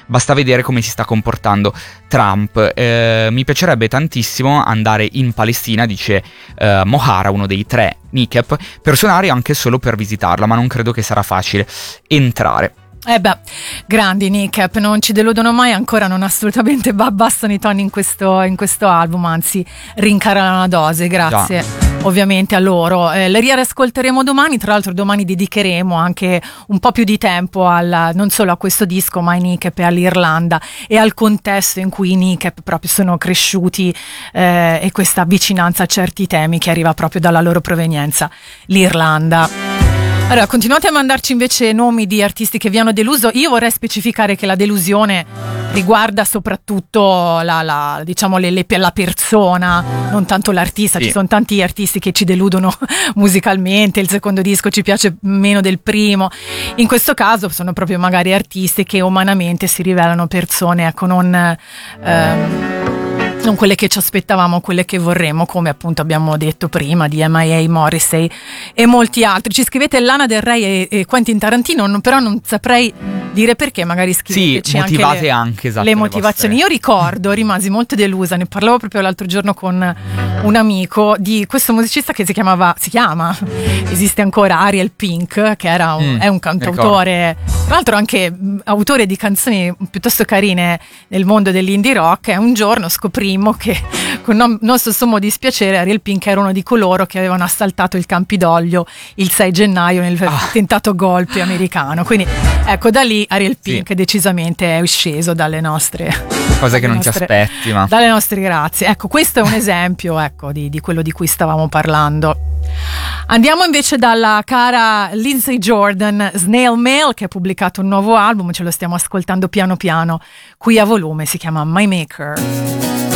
basta vedere come si sta comportando Trump. Mi piacerebbe tantissimo andare in Palestina, dice Mohara, uno dei 3 Nikep, per suonare anche solo per visitarla, ma non credo che sarà facile entrare. Grandi Nikep, non ci deludono mai, ancora non assolutamente abbassano i toni in questo album, anzi rincarano la dose, grazie. Ovviamente a loro. Le riascolteremo domani, tra l'altro domani dedicheremo anche un po' più di tempo non solo a questo disco, ma ai Nikep e all'Irlanda e al contesto in cui i Nikep proprio sono cresciuti, e questa vicinanza a certi temi che arriva proprio dalla loro provenienza, l'Irlanda. Allora, continuate a mandarci invece nomi di artisti che vi hanno deluso. Io vorrei specificare che la delusione riguarda soprattutto la persona, non tanto l'artista. Ci sono tanti artisti che ci deludono musicalmente, il secondo disco ci piace meno del primo. In questo caso sono proprio magari artisti che umanamente si rivelano persone, ecco, non quelle che ci aspettavamo, quelle che vorremmo, come appunto abbiamo detto prima di M.I.A., Morrissey e molti altri. Ci scrivete Lana Del Rey e Quentin Tarantino, però non saprei dire perché, magari scriveteci motivate anche esatto, le motivazioni. Io rimasi molto delusa, ne parlavo proprio l'altro giorno con un amico di questo musicista che si chiama, esiste ancora, Ariel Pink, che era è un cantautore, tra l'altro anche autore di canzoni piuttosto carine nel mondo dell'indie rock. E un giorno scoprì che, con nostro sommo dispiacere, Ariel Pink era uno di coloro che avevano assaltato il Campidoglio il 6 gennaio nel tentato golpe americano. Quindi ecco, da lì Ariel Pink decisamente è sceso dalle nostre cose che non ci aspetti, ma dalle nostre grazie. Ecco, questo è un esempio, ecco, di quello di cui stavamo parlando. Andiamo invece dalla cara Lindsay Jordan, Snail Mail, che ha pubblicato un nuovo album, ce lo stiamo ascoltando piano piano qui a volume, si chiama My Maker.